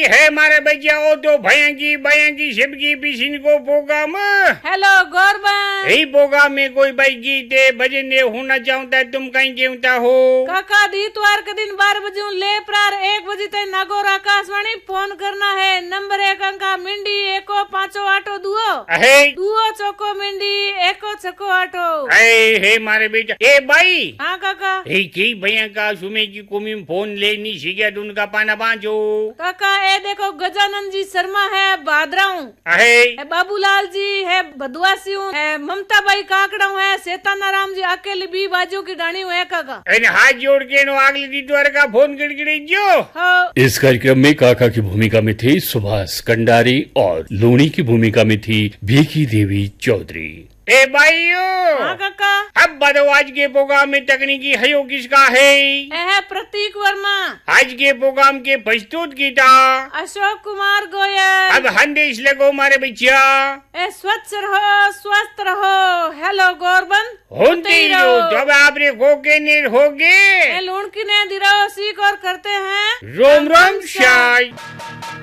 है मारे बच्चा ओ तो भयंगी शिवकी पिसिन को प्रोग्राम। हेलो गौरबन। यही प्रोग्राम में कोई भाई गीत भजन होना चाहता है, तुम कहीं कहता हो? काका दीतवार के दिन 12 बजे ले प्रार 1 बजे तक नागौर आकाशवाणी फोन करना है। नंबर 1 अंका मिंडी 158 दुओ चौको मिंडी 168। हे मारे बेटा ए भाई। हाँ काका। की भैया का सुमे की कुमी फोन लेनी सीखा उनका पाना बांचो। काका ए देखो गजानंद जी शर्मा है भादराऊ है, बाबूलाल जी है बदवासी है, ममता बाई काकड़ा है, सेताना राम जी अकेले भी बाजू की डाणी है काका। हाथ जोड़ के नो अगले दीतवार का फोन गिड़गिड़ी जो। हाँ। इस कार्यक्रम में काका की भूमिका में थे सुभाष कंडारी और लूणी की भूमिका में थी भीखी देवी चौधरी। ए भाइयों। हाँ काका। अब बताओ आज के प्रोग्राम में तकनीकी हयो किसका है? प्रतीक वर्मा। आज के प्रोग्राम के प्रस्तुत कीता अशोक कुमार गोयल। अब संदेश लगो मारे बच्चा। स्वच्छ रहो स्वस्थ रहो। हेलो गौरबन। होते रहो जब आपने होगे नहीं होगे। लूण की ने दिरो सीख और करते हैं रोम रोम शाय।